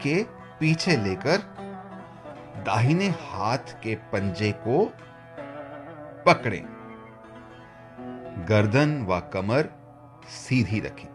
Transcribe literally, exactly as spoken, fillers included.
के पीछे लेकर दाहिने हाथ के पंजे को पकड़ें। गर्दन व कमर सीधी रखें।